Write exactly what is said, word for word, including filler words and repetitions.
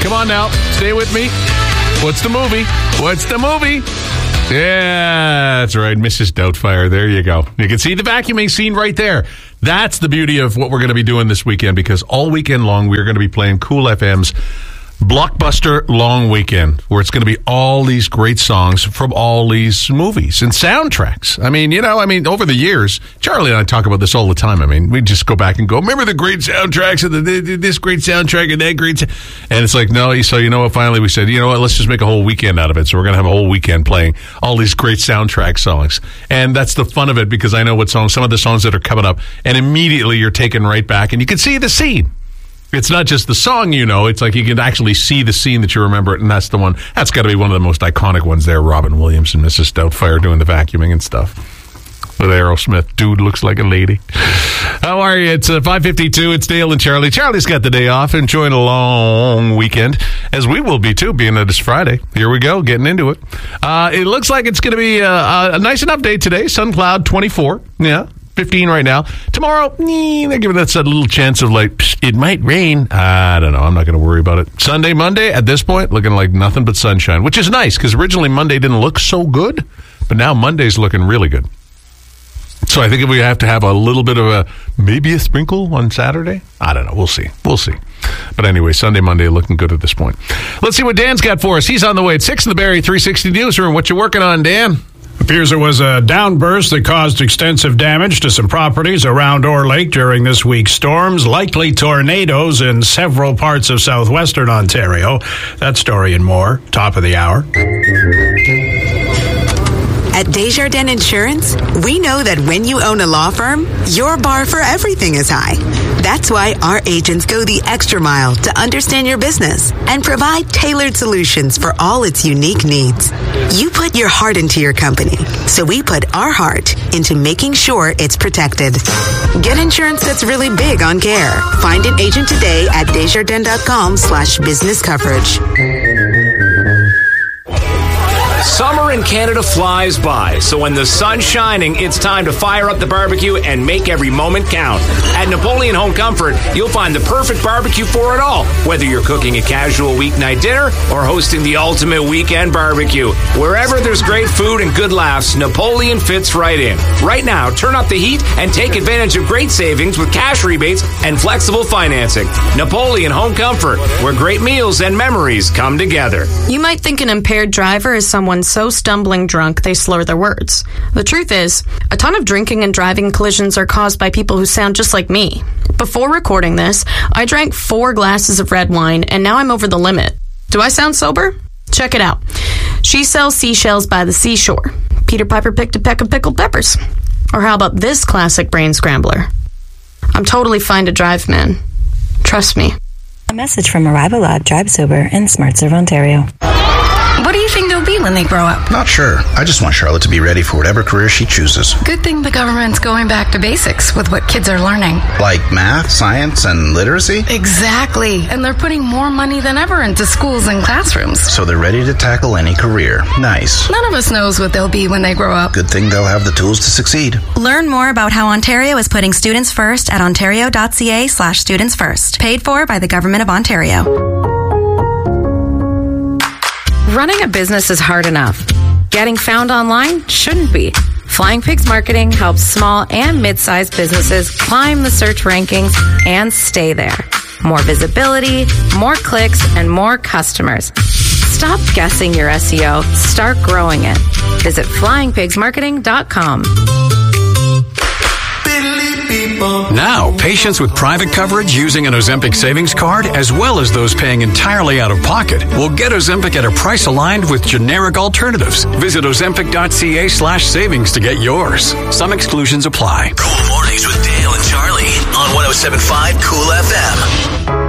Come on now. Stay with me. What's the movie? What's the movie? Yeah, that's right. Missus Doubtfire. There you go. You can see the vacuuming scene right there. That's the beauty of what we're going to be doing this weekend, because all weekend long we're going to be playing Cool F M's Blockbuster Long Weekend, where it's going to be all these great songs from all these movies and soundtracks. I mean, you know, I mean, over the years, Charlie and I talk about this all the time. I mean, we just go back and go, remember the great soundtracks and the, this great soundtrack and that great sa-? And it's like, no, so you know what, finally we said, you know what, let's just make a whole weekend out of it. So we're going to have a whole weekend playing all these great soundtrack songs. And that's the fun of it, because I know what songs, some of the songs that are coming up, and immediately you're taken right back and you can see the scene. It's not just the song, you know. It's like you can actually see the scene that you remember it, and that's the one. That's got to be one of the most iconic ones there. Robin Williams and Missus Doubtfire doing the vacuuming and stuff with Aerosmith. Dude looks like a lady. How are you? It's uh, five fifty-two. It's Dale and Charlie. Charlie's got the day off, enjoying a long weekend, as we will be too, being that it's Friday. Here we go, getting into it. Uh, it looks like it's going to be a, a nice enough day today. Sun cloud twenty-four. Yeah. fifteen right now. Tomorrow, eh, they're giving us a little chance of like, psh, it might rain. I don't know. I'm not going to worry about it. Sunday, Monday, at this point, looking like nothing but sunshine, which is nice, because originally Monday didn't look so good, but now Monday's looking really good. So I think if we have to have a little bit of a, maybe a sprinkle on Saturday, I don't know. We'll see. We'll see. But anyway, Sunday, Monday looking good at this point. Let's see what Dan's got for us. He's on the way at six in the Barrie three sixty Newsroom. What you working on, Dan? Appears there was a downburst that caused extensive damage to some properties around Orr Lake during this week's storms, likely tornadoes in several parts of southwestern Ontario. That story and more, top of the hour. At Desjardins Insurance, we know that when you own a law firm, your bar for everything is high. That's why our agents go the extra mile to understand your business and provide tailored solutions for all its unique needs. You put your heart into your company, so we put our heart into making sure it's protected. Get insurance that's really big on care. Find an agent today at Desjardins.com slash business coverage. Summer in Canada flies by, so when the sun's shining, it's time to fire up the barbecue and make every moment count. At Napoleon Home Comfort, you'll find the perfect barbecue for it all, whether you're cooking a casual weeknight dinner or hosting the ultimate weekend barbecue. Wherever there's great food and good laughs, Napoleon fits right in. Right now, turn up the heat and take advantage of great savings with cash rebates and flexible financing. Napoleon Home Comfort, where great meals and memories come together. You might think an impaired driver is someone so stumbling drunk they slur their words. The truth is, a ton of drinking and driving collisions are caused by people who sound just like me. Before recording this, I drank four glasses of red wine, and now I'm over the limit. Do I sound sober? Check it out. She sells seashells by the seashore. Peter Piper picked a peck of pickled peppers. Or how about this classic brain scrambler? I'm totally fine to drive, man. Trust me. A message from Arrivalab Drive Sober in Smartserve, Ontario. What do you think they'll be when they grow up? Not sure. I just want Charlotte to be ready for whatever career she chooses. Good thing the government's going back to basics with what kids are learning. Like math, science, and literacy? Exactly. And they're putting more money than ever into schools and classrooms. So they're ready to tackle any career. Nice. None of us knows what they'll be when they grow up. Good thing they'll have the tools to succeed. Learn more about how Ontario is putting students first at ontario.ca slash students first. Paid for by the Government of Ontario. Running a business is hard enough. Getting found online shouldn't be. Flying Pigs Marketing helps small and mid-sized businesses climb the search rankings and stay there. More visibility, more clicks, and more customers. Stop guessing your S E O. Start growing it. Visit flying pigs marketing dot com. Now, patients with private coverage using an Ozempic savings card, as well as those paying entirely out of pocket, will get Ozempic at a price aligned with generic alternatives. Visit ozempic.ca slash savings to get yours. Some exclusions apply. Cool Mornings with Dale and Charlie on one oh seven point five Cool F M.